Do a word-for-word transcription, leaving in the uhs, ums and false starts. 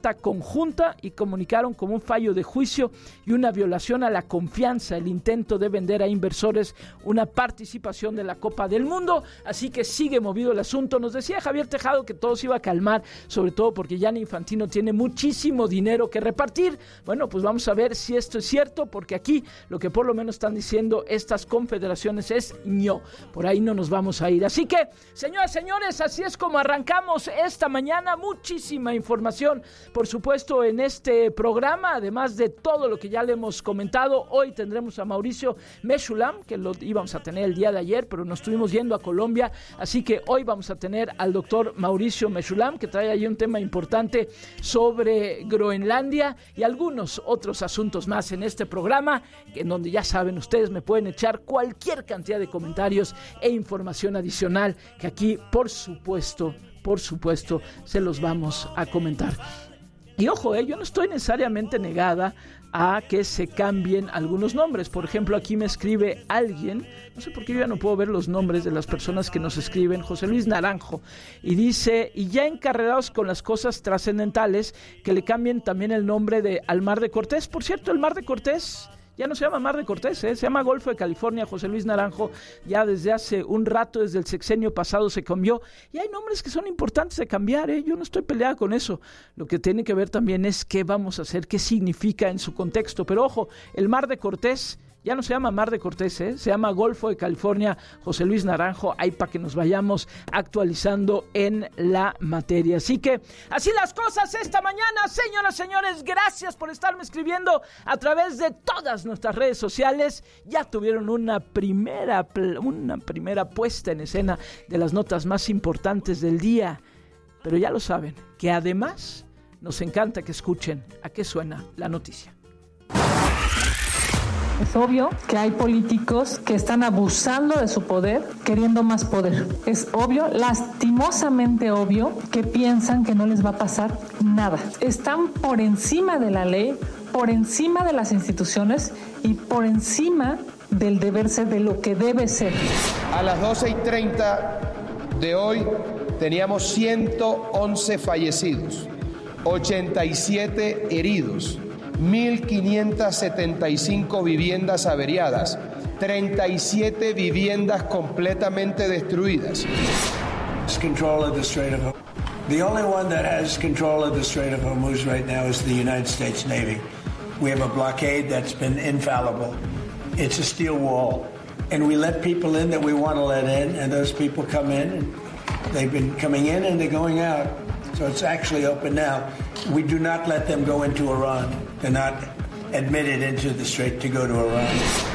carta conjunta y comunicaron como un fallo de juicio y una violación a la confianza el intento de vender a inversores una participación de la Copa del Mundo. Así que sigue movido el asunto. Nos decía Javier Tejado que todo se iba a calmar, sobre todo porque Gianni Infantino tiene muchísimo dinero que repartir. Bueno, pues vamos a ver si esto es cierto, porque aquí lo que por lo menos están diciendo estas confederaciones es ño. Por ahí no nos vamos a ir. Así que, señoras, señores, así es como arrancamos esta mañana. Muchísima información, por supuesto, en este programa, además de todo lo que ya le hemos comentado. Hoy tendremos a Mauricio Meshulam, que lo íbamos a tener el día de ayer, pero nos estuvimos yendo a Colombia, así que hoy vamos a tener al doctor Mauricio Meshulam, que trae ahí un tema importante sobre Groenlandia y algunos otros asuntos más en este programa, en donde ya saben ustedes, me pueden echar cualquier cantidad de comentarios e información adicional que aquí, por supuesto, por supuesto, se los vamos a comentar. Y ojo, eh, yo no estoy necesariamente negada a que se cambien algunos nombres. Por ejemplo, aquí me escribe alguien, no sé por qué yo ya no puedo ver los nombres de las personas que nos escriben, José Luis Naranjo, y dice, y ya encarregados con las cosas trascendentales, que le cambien también el nombre de al Mar de Cortés. Por cierto, el Mar de Cortés ya no se llama Mar de Cortés, ¿eh? Se llama Golfo de California. José Luis Naranjo, ya desde hace un rato, desde el sexenio pasado se cambió, y hay nombres que son importantes de cambiar, ¿eh? Yo no estoy peleada con eso. Lo que tiene que ver también es qué vamos a hacer, qué significa en su contexto. Pero ojo, el Mar de Cortés ya no se llama Mar de Cortés, ¿eh? Se llama Golfo de California. José Luis Naranjo, ahí para que nos vayamos actualizando en la materia. Así que, así las cosas esta mañana, señoras, señores, gracias por estarme escribiendo a través de todas nuestras redes sociales. Ya tuvieron una primera, una primera puesta en escena de las notas más importantes del día. Pero ya lo saben, que además nos encanta que escuchen a qué suena la noticia. Es obvio que hay políticos que están abusando de su poder, queriendo más poder. Es obvio, lastimosamente obvio, que piensan que no les va a pasar nada. Están por encima de la ley, por encima de las instituciones y por encima del deber ser, de lo que debe ser. A las doce y treinta de hoy teníamos ciento once fallecidos, ochenta y siete heridos, mil quinientas setenta y cinco viviendas averiadas, treinta y siete viviendas completamente destruidas. Control of the Strait of Hormuz. The only one that has control of the Strait of Hormuz right now is the United States Navy. We have a blockade that's been infallible. It's a steel wall. And we let people in that we want to let in, and those people come in, and they've been coming in and they're going out. So it's actually open now. We do not let them go into Iran. They're not admitted into the strait to go to Iran.